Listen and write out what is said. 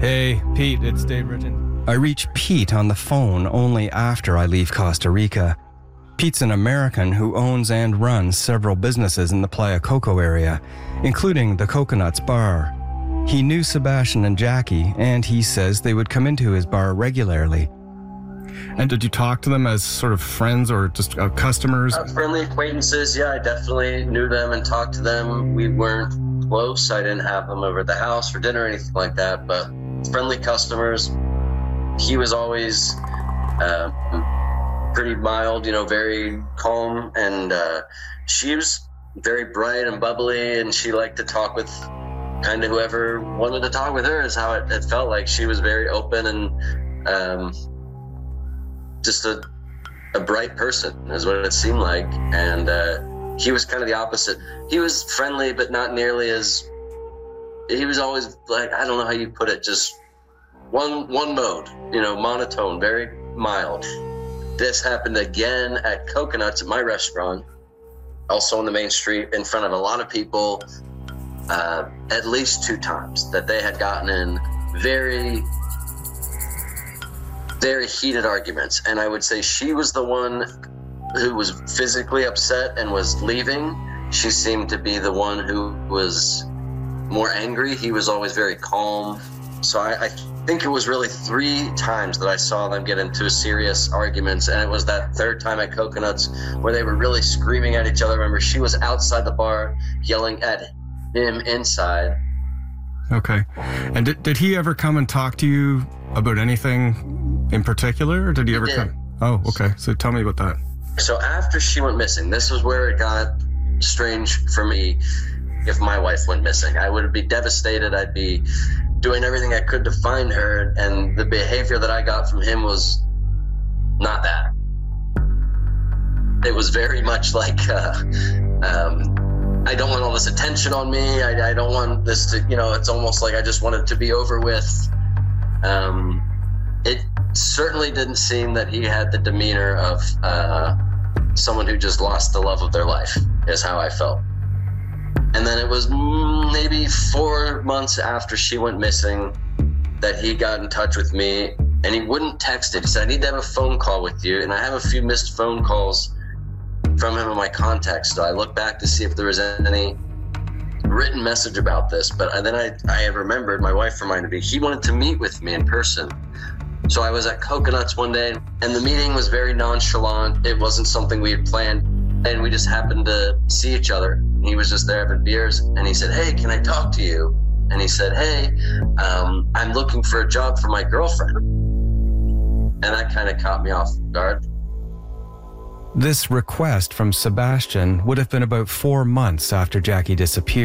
Hey, Pete, it's Dave Bridgen. I reach Pete on the phone only after I leave Costa Rica. Pete's an American who owns and runs several businesses in the Playa Coco area, including the Coconuts Bar. He knew Sebastian and Jackie, and he says they would come into his bar regularly. And did you talk to them as sort of friends or just customers? Friendly acquaintances, yeah, I definitely knew them and talked to them. We weren't close. I didn't have them over at the house for dinner or anything like that, but friendly customers. He was always pretty mild, very calm, and she was very bright and bubbly, and she liked to talk with kind of whoever wanted to talk with her, is how it felt like. She was very open and just a bright person is what it seemed like. And he was kind of the opposite. He was friendly, but not nearly as, he was always like, I don't know how you put it, just one mode, monotone, very mild. This happened again at Coconuts at my restaurant, also on the main street in front of a lot of people, at least 2 times that they had gotten in very, very heated arguments. And I would say she was the one who was physically upset and was leaving. She seemed to be the one who was more angry. He was always very calm. So I think it was really 3 times that I saw them get into serious arguments, and it was that 3rd time at Coconuts where they were really screaming at each other. Remember, she was outside the bar yelling at him inside. Okay. And did he ever come and talk to you about anything in particular, or did he ever come? Oh, okay. So tell me about that. So after she went missing, this was where it got strange for me. If my wife went missing, I would be devastated. I'd be doing everything I could to find her, and the behavior that I got from him was not that. It was very much like, I don't want all this attention on me. I don't want this to, it's almost like I just want it to be over with. It certainly didn't seem that he had the demeanor of someone who just lost the love of their life, is how I felt. And then it was maybe 4 months after she went missing that he got in touch with me, and he wouldn't text it. He said, I need to have a phone call with you. And I have a few missed phone calls from him in my contacts. So I looked back to see if there was any written message about this. But then I remembered, my wife reminded me, he wanted to meet with me in person. So I was at Coconuts one day, and the meeting was very nonchalant. It wasn't something we had planned, and we just happened to see each other. He was just there having beers, and he said, hey, can I talk to you? And he said, hey, I'm looking for a job for my girlfriend. And that kind of caught me off guard. This request from Sebastian would have been about 4 months after Jackie disappeared.